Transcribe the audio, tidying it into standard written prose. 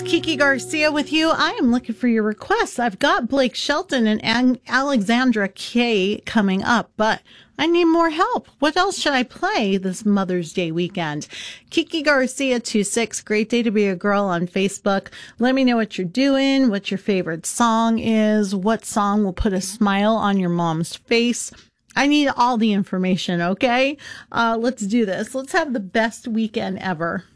Kiki Garcia with you. I am looking for your requests. I've got Blake Shelton and Alexandra Kay coming up, but I need more help. What else should I play this Mother's Day weekend? Kiki Garcia 26. Great day to be a girl on Facebook. Let me know what you're doing, what your favorite song is, what song will put a smile on your mom's face. I need all the information, okay? Let's do this. Let's have the best weekend ever.